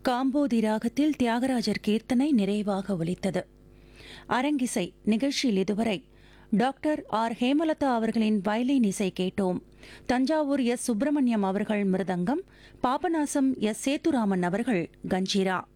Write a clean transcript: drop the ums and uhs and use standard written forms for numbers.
காம்போதி ராகத்தில் தியாகராஜர் கீர்த்தனை நிறைவாக ஒலித்தது. அரங்கிசை நிகழ்ச்சியில் இதுவரை டாக்டர் ஆர் ஹேமலதா அவர்களின் வயலின் இசை கேட்டோம். தஞ்சாவூர் எஸ். சுப்பிரமணியம் அவர்கள் மிருதங்கம், பாபநாசம் எஸ். சேத்துராமன் அவர்கள் கஞ்சிரா.